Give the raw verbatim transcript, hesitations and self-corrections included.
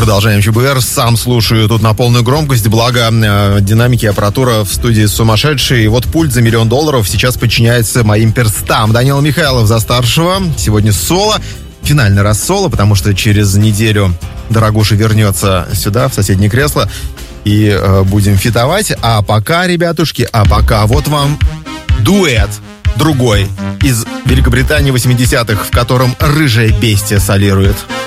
Продолжаем ЧБР. Сам слушаю тут на полную громкость, благо э, динамики и аппаратура в студии сумасшедшие. И вот пульт за миллион долларов сейчас подчиняется моим перстам. Данила Михайлов за старшего. Сегодня соло. Финальный раз соло, потому что через неделю Дорогуша вернется сюда, в соседнее кресло. И э, будем фитовать. А пока, ребятушки, а пока вот вам дуэт другой из Великобритании восьмидесятых, в котором рыжая бестия солирует.